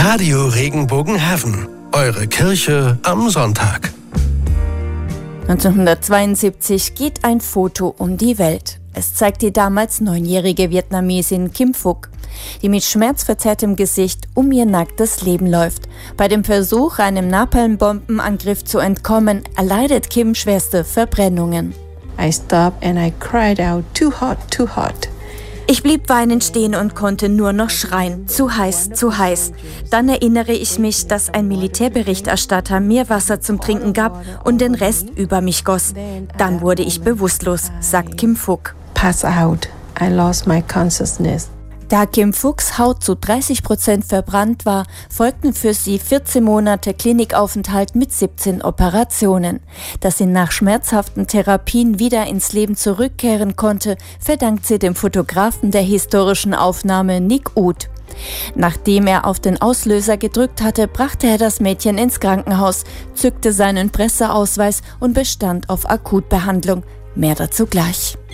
Radio Regenbogen Heaven, eure Kirche am Sonntag. 1972 geht ein Foto um die Welt. Es zeigt die damals 9-jährige Vietnamesin Kim Phuc, die mit schmerzverzerrtem Gesicht um ihr nacktes Leben läuft. Bei dem Versuch, einem Napalm-Bombenangriff zu entkommen, erleidet Kim schwerste Verbrennungen. I stopped and I cried out, too hot, too hot. Ich blieb weinend stehen und konnte nur noch schreien, zu heiß, zu heiß. Dann erinnere ich mich, dass ein Militärberichterstatter mir Wasser zum Trinken gab und den Rest über mich goss. Dann wurde ich bewusstlos, sagt Kim Phuc. Pass out. I lost my consciousness. Da Kim Phucs Haut zu 30% verbrannt war, folgten für sie 14 Monate Klinikaufenthalt mit 17 Operationen. Dass sie nach schmerzhaften Therapien wieder ins Leben zurückkehren konnte, verdankt sie dem Fotografen der historischen Aufnahme Nick Ut. Nachdem er auf den Auslöser gedrückt hatte, brachte er das Mädchen ins Krankenhaus, zückte seinen Presseausweis und bestand auf Akutbehandlung. Mehr dazu gleich.